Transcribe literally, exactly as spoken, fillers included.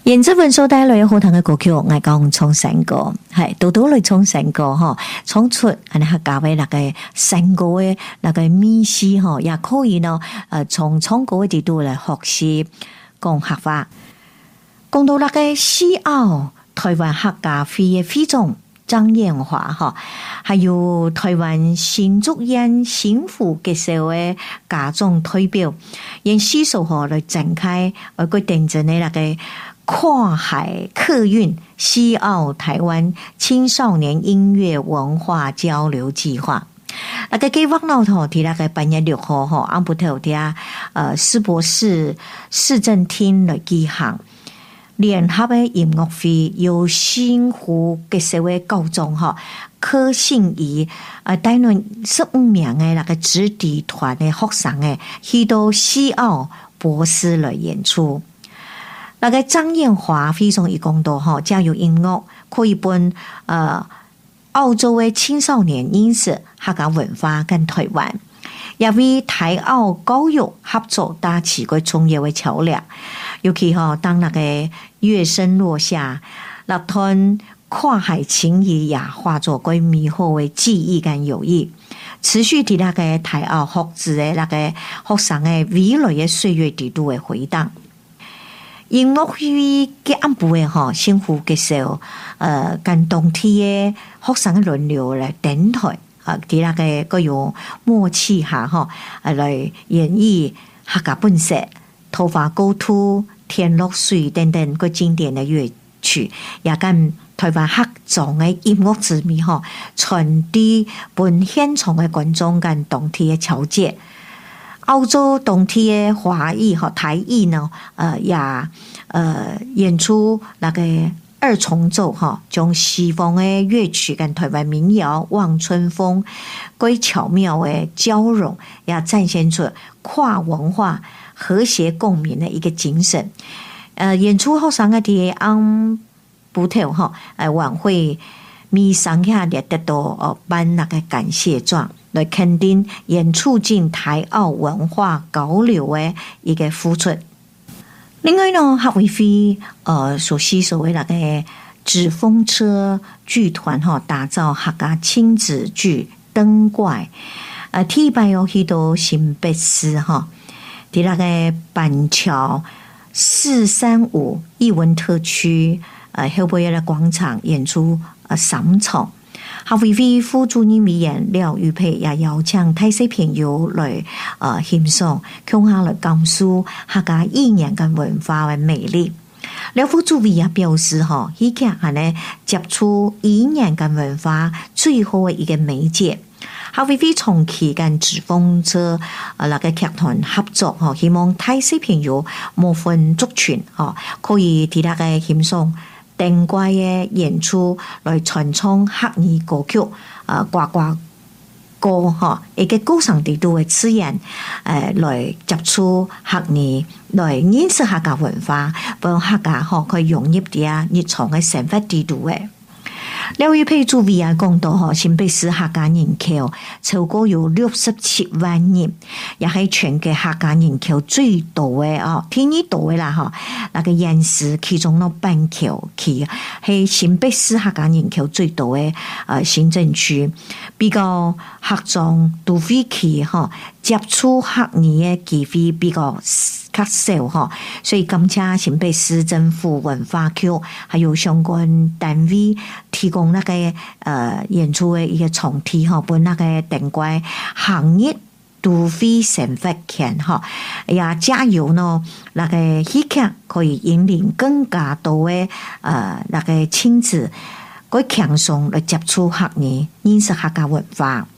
演这份所帶來好聽嘅歌曲，我講創新歌，係多多嚟創新歌嗬，創出係客家嘅那個新歌嘅那個意思嗬，也可以呢，誒從創歌嘅角度嚟學習講客話。講到那個西澳台灣客家會嘅會長張燕華嗬，還有台灣新竹縣幸福結社嘅家長代表，用四首歌嚟展開我個定陣嘅那個跨海客運西澳台灣青少年音樂文化交流計劃。那個計劃呢，頭喺那個八月六號嗬，安布頭啲呃世博市市政廳來舉行聯合嘅音樂會，由新湖嘅社會高中嗬柯信儀呃帶領十五名嘅那個子弟團嘅學生嘅去到西澳博士來演出。那個張燕華非常一講到哈，加入音樂可以幫呃澳洲嘅青少年認識客家文化跟台灣，也為台澳教育合作搭起個重要嘅橋樑。尤其哈，當那個樂聲落下，那段跨海情誼也化作個美好嘅記憶跟友誼，持續喺那個台澳學子嘅那個學生嘅未來嘅歲月地度嘅回盪。音樂會嘅安部嘅嗬，幸福嘅時候，誒，跟當地嘅學生輪流嚟頂台，啊，啲那個個有默契下嗬，嚟演繹客家本色、桃花高兔、天落水等等個經典嘅樂曲，也跟台灣客莊嘅音樂之美嗬，傳遞本現場嘅觀眾跟當地嘅調節。澳洲當地嘅華裔和台裔呢，呃也呃演出那個二重奏哈，將西方嘅樂曲跟台灣民謠望春風，佢巧妙嘅交融，也展現出跨文化和諧共鳴嘅一個精神。呃，演出後上嘅啲安布頭哈，誒晚會咪上下列得到哦頒那個感謝狀。來肯定演促進台澳文化交流嘅一個付出。另外呢，客委會呃所吸收嘅那個紙風車劇團哈，打造客家親子劇燈怪，呃，替拜有去到新北市哈，喺那個板橋四三五藝文特區呃後背嘅廣場演出呃三場。客委會副主任委員廖玉佩也邀請睇小朋友來呃欣賞，共下來感受客家語言跟文化嘅魅力。廖副主委也表示吼，戲劇係呢接觸語言跟文化最好嘅一個媒介。客委會長期跟紙風車呃那個劇團合作吼，希望睇小朋友無分族群吼，可以睇那個欣賞燈怪嘅演出來傳唱客語歌曲，啊呱呱歌嗬，一個高尚地度嘅詞言，誒來接觸客語，來認識客家文化，幫客家嗬可以融入啲啊日常嘅生活地度嘅。廖玉佩主委啊講到嗬，新北市客家人口超過有六十七萬人，也係全國客家人口最多嘅哦，第二多嘅啦嗬。那個縣市其中呢板橋區係新北市客家人口最多嘅誒行政區，比較客莊都會區嗬，接觸客語嘅機會比較較少嗬，所以感謝新北市政府文化局還有相關單位提供那個呃演出嘅一個場地嗬，幫那個燈怪行業都會生活圈嗬，也加油呢，那個戲劇可以引領更加多嘅呃那個親子，佢強上來接觸客語，認識客家文化。